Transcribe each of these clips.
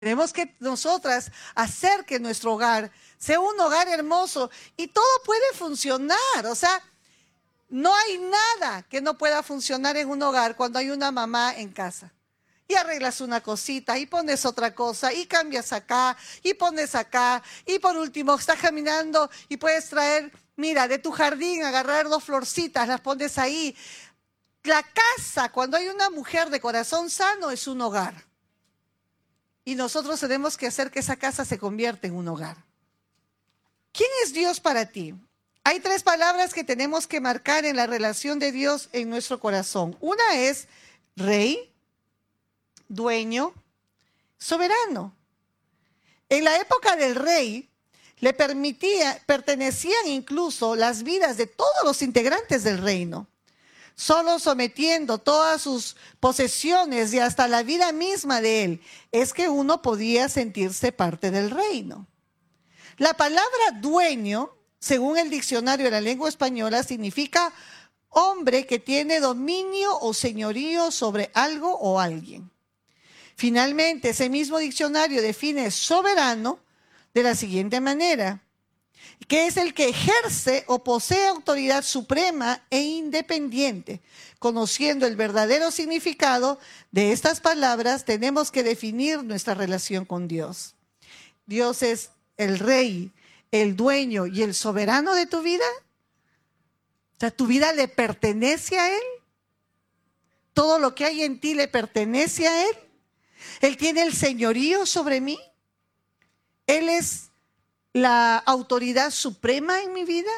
Tenemos que nosotras hacer que nuestro hogar sea un hogar hermoso y todo puede funcionar. O sea, no hay nada que no pueda funcionar en un hogar cuando hay una mamá en casa. Y arreglas una cosita y pones otra cosa y cambias acá y pones acá. Y por último, estás caminando y puedes traer, mira, de tu jardín, agarrar 2 florcitas, las pones ahí. La casa, cuando hay una mujer de corazón sano, es un hogar. Y nosotros tenemos que hacer que esa casa se convierta en un hogar. ¿Quién es Dios para ti? Hay 3 palabras que tenemos que marcar en la relación de Dios en nuestro corazón. Una es rey, dueño, soberano. En la época del rey, pertenecían incluso las vidas de todos los integrantes del reino. Solo sometiendo todas sus posesiones y hasta la vida misma de él, es que uno podía sentirse parte del reino. La palabra dueño, según el diccionario de la lengua española, significa hombre que tiene dominio o señorío sobre algo o alguien. Finalmente, ese mismo diccionario define soberano de la siguiente manera: que es el que ejerce o posee autoridad suprema e independiente. Conociendo el verdadero significado de estas palabras, tenemos que definir nuestra relación con Dios. Dios es el rey, el dueño y el soberano de tu vida. O sea, ¿tu vida le pertenece a Él? ¿Todo lo que hay en ti le pertenece a Él? ¿Él tiene el señorío sobre mí? ¿Él es la autoridad suprema en mi vida?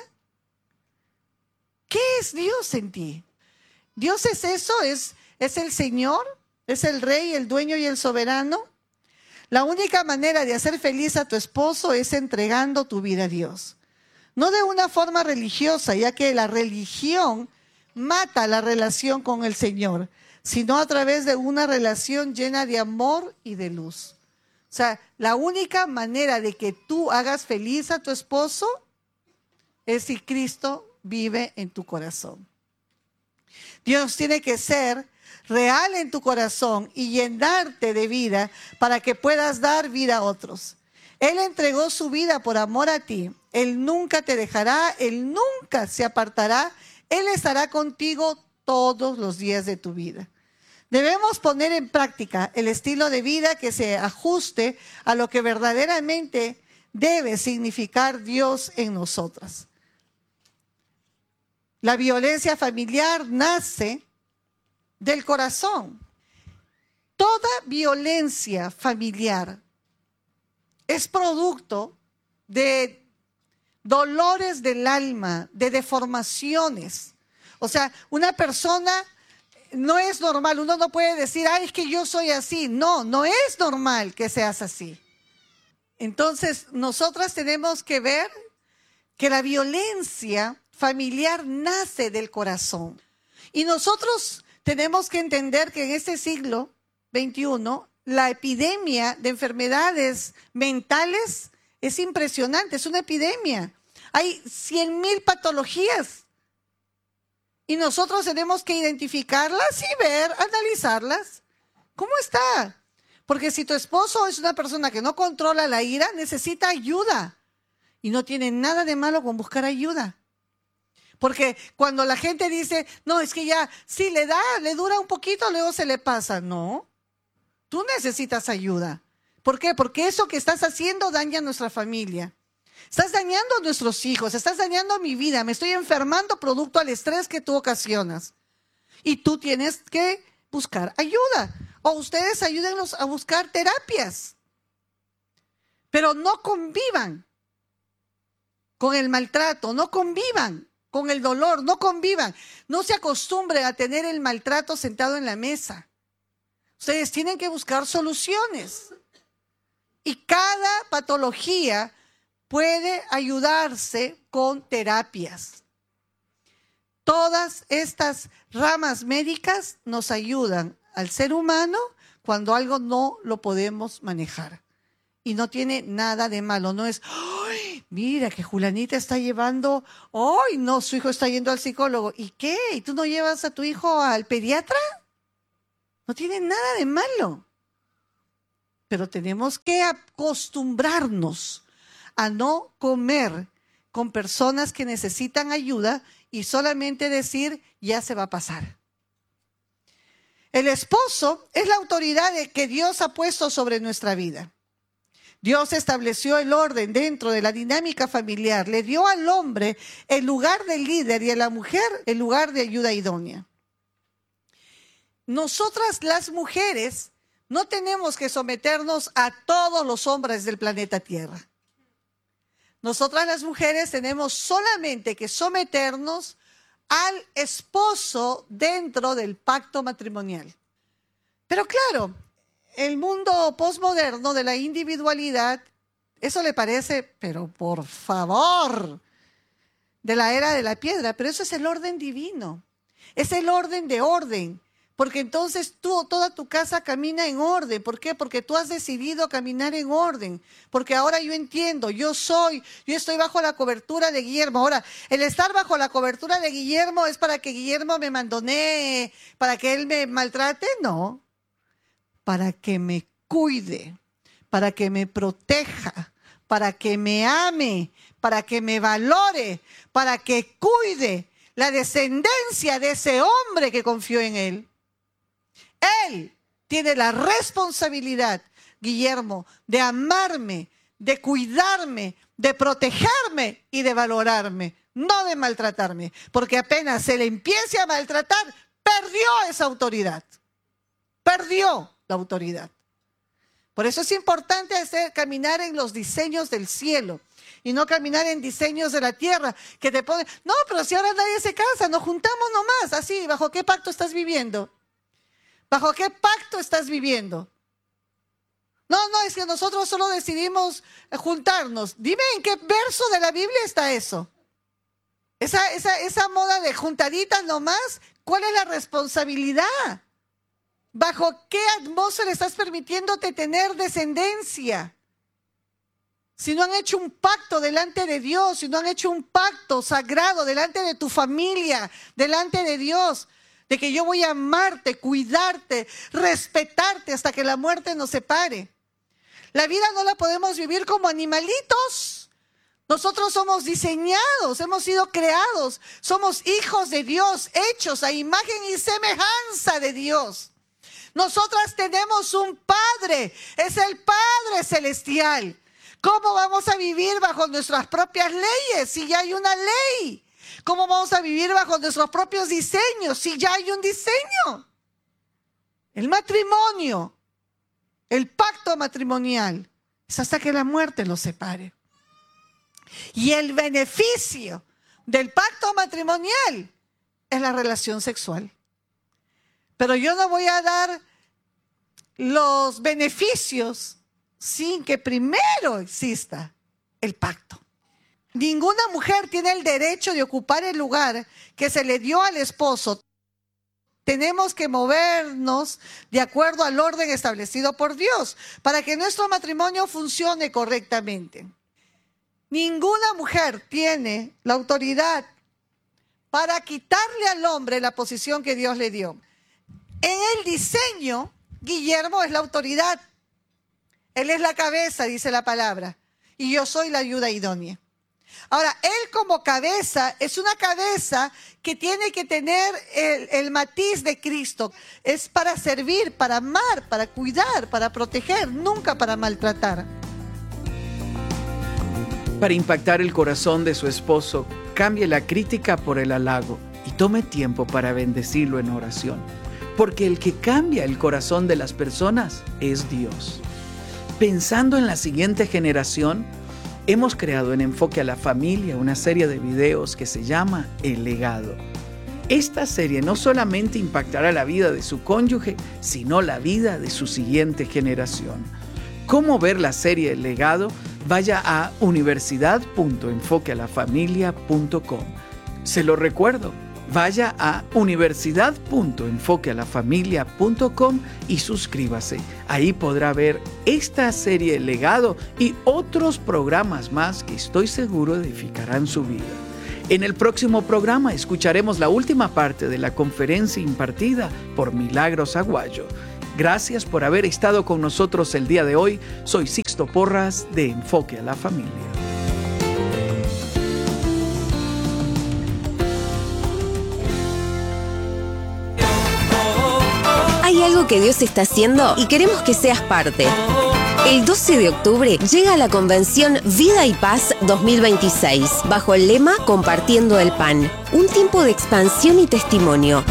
¿Qué es Dios en ti? Dios es eso, es el Señor, es el Rey, el dueño y el soberano. La única manera de hacer feliz a tu esposo es entregando tu vida a Dios. No de una forma religiosa, ya que la religión mata la relación con el Señor, sino a través de una relación llena de amor y de luz. O sea, la única manera de que tú hagas feliz a tu esposo es si Cristo vive en tu corazón. Dios tiene que ser real en tu corazón y llenarte de vida para que puedas dar vida a otros. Él entregó su vida por amor a ti. Él nunca te dejará, Él nunca se apartará. Él estará contigo todos los días de tu vida. Debemos poner en práctica el estilo de vida que se ajuste a lo que verdaderamente debe significar Dios en nosotras. La violencia familiar nace del corazón. Toda violencia familiar es producto de dolores del alma, de deformaciones. O sea, una persona no es normal. Uno no puede decir, ay, es que yo soy así. No, no es normal que seas así. Entonces, nosotras tenemos que ver que la violencia familiar nace del corazón. Y nosotros tenemos que entender que en este siglo XXI, la epidemia de enfermedades mentales es impresionante, es una epidemia. Hay 100,000 patologías. Y nosotros tenemos que identificarlas y ver, analizarlas. ¿Cómo está? Porque si tu esposo es una persona que no controla la ira, necesita ayuda. Y no tiene nada de malo con buscar ayuda. Porque cuando la gente dice, no, es que ya, sí le dura un poquito, luego se le pasa. No, tú necesitas ayuda. ¿Por qué? Porque eso que estás haciendo daña a nuestra familia. Estás dañando a nuestros hijos, estás dañando mi vida, me estoy enfermando producto al estrés que tú ocasionas. Y tú tienes que buscar ayuda. O ustedes ayúdenlos a buscar terapias. Pero no convivan con el maltrato, no convivan con el dolor, no convivan. No se acostumbren a tener el maltrato sentado en la mesa. Ustedes tienen que buscar soluciones. Y cada patología puede ayudarse con terapias. Todas estas ramas médicas nos ayudan al ser humano cuando algo no lo podemos manejar. Y no tiene nada de malo, no es, ¡ay, mira que Julanita está llevando, ¡ay, no, su hijo está yendo al psicólogo! ¿Y qué? ¿Y tú no llevas a tu hijo al pediatra? No tiene nada de malo. pero tenemos que acostumbrarnos a no comer con personas que necesitan ayuda y solamente decir, ya se va a pasar. El esposo es la autoridad que Dios ha puesto sobre nuestra vida. Dios estableció el orden dentro de la dinámica familiar. Le dio al hombre el lugar de líder y a la mujer el lugar de ayuda idónea. Nosotras las mujeres no tenemos que someternos a todos los hombres del planeta Tierra. Nosotras las mujeres tenemos solamente que someternos al esposo dentro del pacto matrimonial. Pero claro, el mundo posmoderno de la individualidad, eso le parece, pero por favor, de la era de la piedra, pero eso es el orden divino, es el orden de orden, porque entonces toda tu casa camina en orden. ¿Por qué? Porque tú has decidido caminar en orden, porque ahora yo entiendo, yo estoy bajo la cobertura de Guillermo. Ahora, el estar bajo la cobertura de Guillermo es para que Guillermo me mandonee, para que él me maltrate, no. Para que me cuide, para que me proteja, para que me ame, para que me valore, para que cuide la descendencia de ese hombre que confió en él. Él tiene la responsabilidad, Guillermo, de amarme, de cuidarme, de protegerme y de valorarme, no de maltratarme, porque apenas se le empiece a maltratar, perdió esa autoridad, perdió la autoridad. Por eso es importante caminar en los diseños del cielo y no caminar en diseños de la tierra que te ponen, no, pero si ahora nadie se casa, nos juntamos nomás, así, ¿bajo qué pacto estás viviendo? ¿Bajo qué pacto estás viviendo? No, es que nosotros solo decidimos juntarnos. Dime en qué verso de la Biblia está eso. Esa moda de juntaditas nomás, ¿cuál es la responsabilidad? ¿Bajo qué atmósfera estás permitiéndote tener descendencia? Si no han hecho un pacto delante de Dios, si no han hecho un pacto sagrado delante de tu familia, delante de Dios, de que yo voy a amarte, cuidarte, respetarte hasta que la muerte nos separe. La vida no la podemos vivir como animalitos. Nosotros somos diseñados, hemos sido creados, somos hijos de Dios, hechos a imagen y semejanza de Dios. Nosotras tenemos un Padre, es el Padre Celestial. ¿Cómo vamos a vivir bajo nuestras propias leyes si ya hay una ley? ¿Cómo vamos a vivir bajo nuestros propios diseños si ya hay un diseño? El matrimonio, el pacto matrimonial, es hasta que la muerte los separe. Y el beneficio del pacto matrimonial es la relación sexual. Pero yo no voy a dar los beneficios sin que primero exista el pacto. Ninguna mujer tiene el derecho de ocupar el lugar que se le dio al esposo. Tenemos que movernos de acuerdo al orden establecido por Dios para que nuestro matrimonio funcione correctamente. Ninguna mujer tiene la autoridad para quitarle al hombre la posición que Dios le dio. En el diseño, Guillermo es la autoridad. Él es la cabeza, dice la palabra, y yo soy la ayuda idónea. Ahora, él como cabeza es una cabeza que tiene que tener el matiz de Cristo. Es para servir, para amar, para cuidar, para proteger, nunca para maltratar. Para impactar el corazón de su esposo, cambie la crítica por el halago y tome tiempo para bendecirlo en oración. Porque el que cambia el corazón de las personas es Dios. Pensando en la siguiente generación, hemos creado en Enfoque a la Familia una serie de videos que se llama El Legado. Esta serie no solamente impactará la vida de su cónyuge, sino la vida de su siguiente generación. ¿Cómo ver la serie El Legado? Vaya a universidad.enfoquealafamilia.com. Se lo recuerdo, vaya a universidad.enfoquealafamilia.com y suscríbase. Ahí podrá ver esta serie El Legado y otros programas más que estoy seguro edificarán su vida. En el próximo programa escucharemos la última parte de la conferencia impartida por Milagros Aguayo. Gracias por haber estado con nosotros el día de hoy. Soy Sixto Porras de Enfoque a la Familia. Hay algo que Dios está haciendo y queremos que seas parte. El 12 de octubre llega la convención Vida y Paz 2026, bajo el lema Compartiendo el Pan. Un tiempo de expansión y testimonio.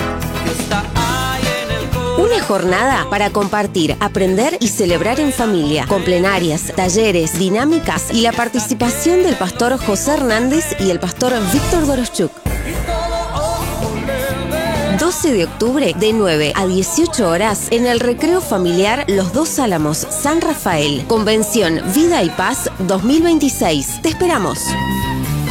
Una jornada para compartir, aprender y celebrar en familia, con plenarias, talleres, dinámicas y la participación del pastor José Hernández y el pastor Víctor Doroschuk. 12 de octubre de 9 a 18 horas en el Recreo Familiar Los Dos Álamos, San Rafael. Convención Vida y Paz 2026. Te esperamos.